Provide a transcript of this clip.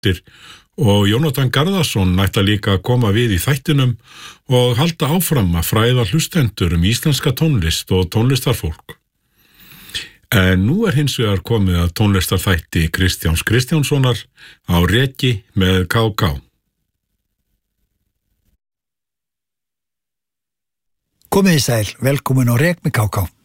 Ólafsdóttir og Jónatan Garðarsson ætla líka að koma við í þættinum og halda áfram að fræða hlustendur íslenska tónlist og tónlistarfólk. En nú hins vegar komið að tónlistarþætti Kristjáns Kristjánssonar á Reki með KK. Komið í sæl, velkomin á Rek með KK.